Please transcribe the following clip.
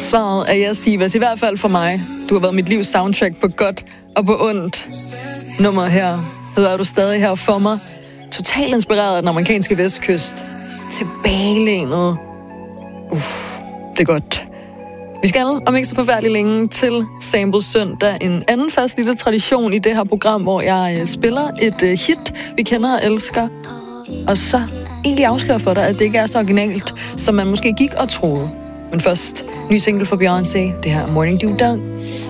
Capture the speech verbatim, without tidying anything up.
Svaret er yes, Sivas, i hvert fald for mig. Du har været mit livs soundtrack på godt og på ondt. Nummer her hedder Du stadig her for mig. Totalt inspireret af den amerikanske vestkyst. Tilbagelænet. Uff, det er godt. Vi skal om ikke så forfærdeligt længe til Sample Søndag. En anden fast lille tradition i det her program, hvor jeg spiller et hit, vi kender og elsker. Og så egentlig afsløre for dig, at det ikke er så originalt, som man måske gik og troede. Men først, ny single fra Beyoncé. Det her Morning Dew Dog.